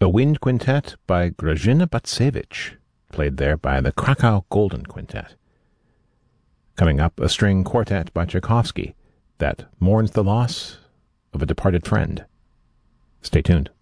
A wind quintet by Grażyna Bacewicz, played there by the Krakow Golden Quintet. Coming up, a string quartet by Tchaikovsky that mourns the loss of a departed friend. Stay tuned.